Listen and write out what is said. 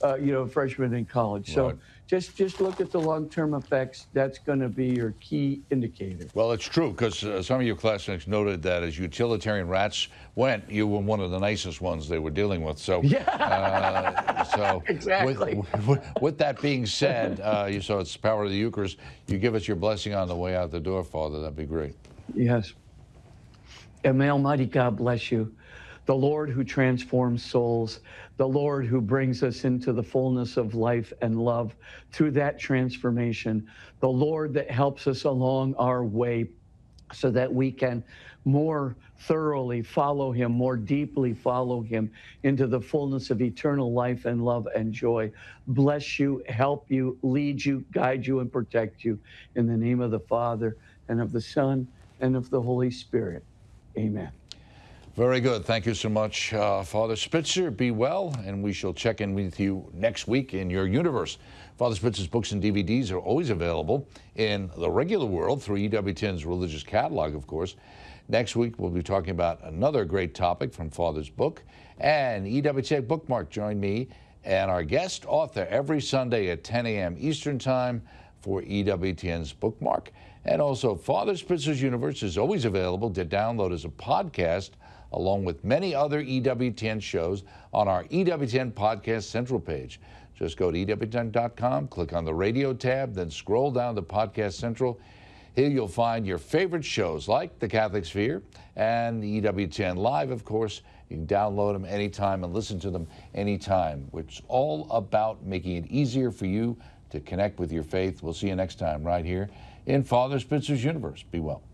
freshman in college. Right. So just look at the long-term effects. That's going to be your key indicator. Well, it's true, because some of your classmates noted that as utilitarian rats went, you were one of the nicest ones they were dealing with. So, so Exactly. with that being said, so it's the power of the Eucharist. You give us your blessing on the way out the door, Father. That'd be great. Yes. And may Almighty God bless you. The Lord who transforms souls, the Lord who brings us into the fullness of life and love through that transformation, the Lord that helps us along our way so that we can more thoroughly follow him, more deeply follow him into the fullness of eternal life and love and joy. Bless you, help you, lead you, guide you, and protect you in the name of the Father and of the Son and of the Holy Spirit. Amen. Very good. Thank you so much, Father Spitzer. Be well, and we shall check in with you next week in your universe. Father Spitzer's books and DVDs are always available in the regular world through EWTN's religious catalog, of course. Next week, we'll be talking about another great topic from Father's book. And EWTN Bookmark, join me and our guest author every Sunday at 10 a.m. Eastern Time for EWTN's Bookmark. And also, Father Spitzer's Universe is always available to download as a podcast, along with many other EWTN shows on our EWTN Podcast Central page. Just go to EWTN.com, click on the radio tab, then scroll down to Podcast Central. Here you'll find your favorite shows like The Catholic Sphere and the EWTN Live, of course. You can download them anytime and listen to them anytime, which is all about making it easier for you to connect with your faith. We'll see you next time right here in Father Spitzer's Universe. Be well.